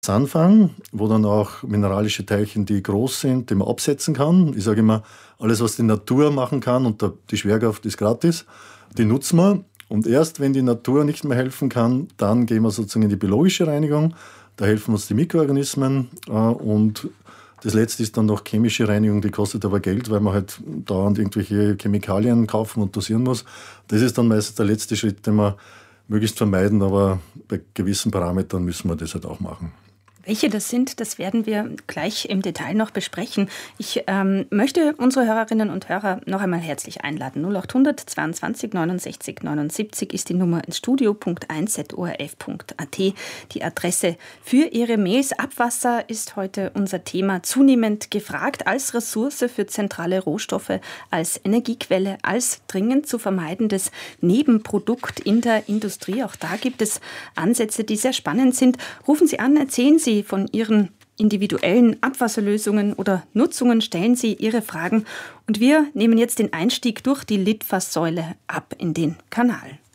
Anfangen, wo dann auch mineralische Teilchen, die groß sind, die man absetzen kann. Ich sage immer, alles, was die Natur machen kann und die Schwerkraft ist gratis, die nutzen wir. Und erst wenn die Natur nicht mehr helfen kann, dann gehen wir sozusagen in die biologische Reinigung. Da helfen uns die Mikroorganismen und das letzte ist dann noch chemische Reinigung, die kostet aber Geld, weil man halt dauernd irgendwelche Chemikalien kaufen und dosieren muss. Das ist dann meistens der letzte Schritt, den wir möglichst vermeiden, aber bei gewissen Parametern müssen wir das halt auch machen. Welche das sind, das werden wir gleich im Detail noch besprechen. Ich möchte unsere Hörerinnen und Hörer noch einmal herzlich einladen. 0800 22 69 79 ist die Nummer ins studio.1.orf.at, die Adresse für Ihre Mails. Abwasser ist heute unser Thema, zunehmend gefragt als Ressource für zentrale Rohstoffe, als Energiequelle, als dringend zu vermeidendes Nebenprodukt in der Industrie. Auch da gibt es Ansätze, die sehr spannend sind. Rufen Sie an, erzählen Sie von Ihren individuellen Abwasserlösungen oder Nutzungen, stellen Sie Ihre Fragen und wir nehmen jetzt den Einstieg durch die Litfaßsäule ab in den Kanal.